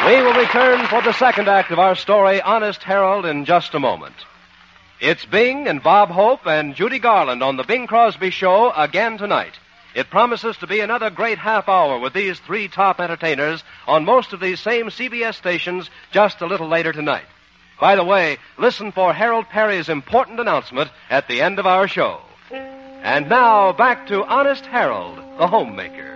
We will return for the second act of our story, Honest Harold, in just a moment. It's Bing and Bob Hope and Judy Garland on the Bing Crosby Show again tonight. It promises to be another great half hour with these three top entertainers on most of these same CBS stations just a little later tonight. By the way, listen for Harold Perry's important announcement at the end of our show. And now, back to Honest Harold, the homemaker.